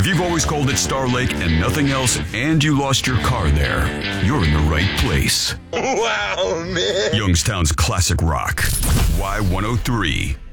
you've always called it Star Lake and nothing else, and you lost your car there, you're in the right place. Wow, man. Youngstown's classic rock. Y103.